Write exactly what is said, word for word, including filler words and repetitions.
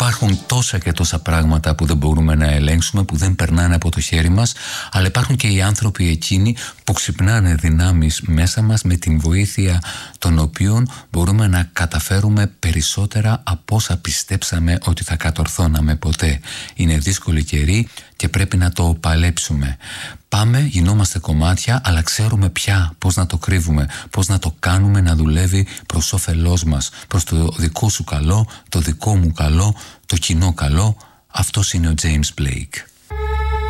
Υπάρχουν τόσα και τόσα πράγματα που δεν μπορούμε να ελέγξουμε, που δεν περνάνε από το χέρι μας, αλλά υπάρχουν και οι άνθρωποι εκείνοι που ξυπνάνε δυνάμεις μέσα μας, με την βοήθεια των οποίων μπορούμε να καταφέρουμε περισσότερα από όσα πιστέψαμε ότι θα κατορθώναμε ποτέ. Είναι δύσκολη καιρή και πρέπει να το παλέψουμε. Πάμε, γινόμαστε κομμάτια, αλλά ξέρουμε πια πώς να το κρύβουμε, πώς να το κάνουμε να δουλεύει προς όφελός μας, προς το δικό σου καλό, το δικό μου καλό, το κοινό καλό. Αυτός είναι ο James Blake.